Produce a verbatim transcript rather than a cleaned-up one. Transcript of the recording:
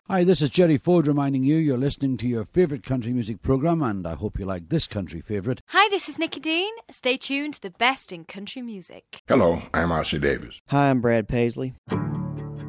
Hi, this is Jerry Ford reminding you you're listening to your favourite country music programme, and I hope you like this country favourite. Hi, this is Nikki Dean. Stay tuned to the best in country music. Hello, I'm Ossie Davis. Hi, I'm Brad Paisley.